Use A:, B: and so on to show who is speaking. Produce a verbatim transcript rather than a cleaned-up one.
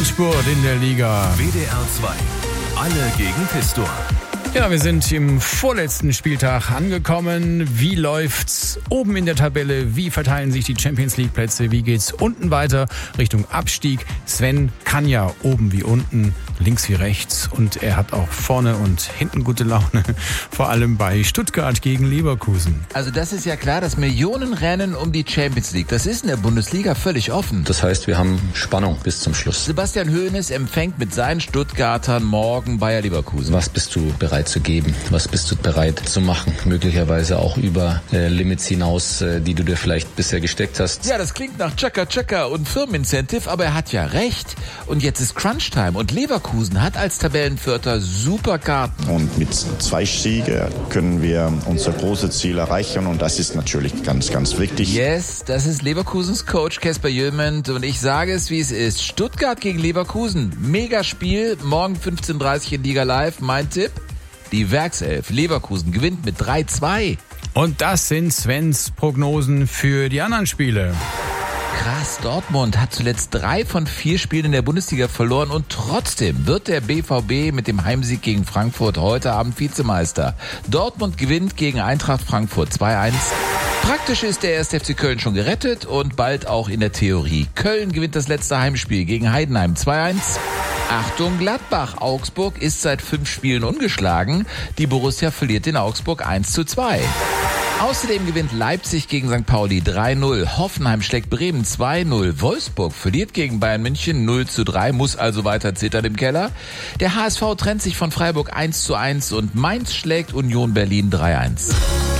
A: Endspurt in der Liga.
B: W D R zwei. Alle gegen Pistor.
A: Ja, wir sind im vorletzten Spieltag angekommen. Wie läuft's oben in der Tabelle? Wie verteilen sich die Champions League Plätze? Wie geht's unten weiter Richtung Abstieg? Sven kann ja oben wie unten, links wie rechts, und er hat auch vorne und hinten gute Laune. Vor allem bei Stuttgart gegen Leverkusen.
C: Also das ist ja klar, das Millionenrennen um die Champions League. Das ist in der Bundesliga völlig offen.
D: Das heißt, wir haben Spannung bis zum Schluss.
C: Sebastian Hoeneß empfängt mit seinen Stuttgartern morgen Bayer Leverkusen.
D: Was bist du bereit zu geben? Was bist du bereit zu machen? Möglicherweise auch über äh, Limits hinaus, äh, die du dir vielleicht bisher gesteckt hast.
C: Ja, das klingt nach Chaka Chaka und Firmenincentive, aber er hat ja recht. Und jetzt ist Crunch-Time und Leverkusen hat als Tabellenvierter super Karten.
E: Und mit zwei Siegen können wir unser großes Ziel erreichen und das ist natürlich ganz, ganz wichtig.
C: Yes, das ist Leverkusens Coach Kasper Jülment und ich sage es, wie es ist. Stuttgart gegen Leverkusen, mega Spiel, morgen fünfzehn Uhr dreißig in Liga Live. Mein Tipp? Die Werkself Leverkusen gewinnt mit drei zwei.
A: Und das sind Svens Prognosen für die anderen Spiele.
C: Krass, Dortmund hat zuletzt drei von vier Spielen in der Bundesliga verloren und trotzdem wird der B V B mit dem Heimsieg gegen Frankfurt heute Abend Vizemeister. Dortmund gewinnt gegen Eintracht Frankfurt zwei eins. Praktisch ist der erste F C Köln schon gerettet und bald auch in der Theorie. Köln gewinnt das letzte Heimspiel gegen Heidenheim zwei eins. Achtung Gladbach, Augsburg ist seit fünf Spielen ungeschlagen. Die Borussia verliert in Augsburg eins zu zwei. Außerdem gewinnt Leipzig gegen Sankt Pauli drei null. Hoffenheim schlägt Bremen zwei null. Wolfsburg verliert gegen Bayern München null zu drei, muss also weiter zittern im Keller. Der H S V trennt sich von Freiburg eins zu eins und Mainz schlägt Union Berlin drei eins.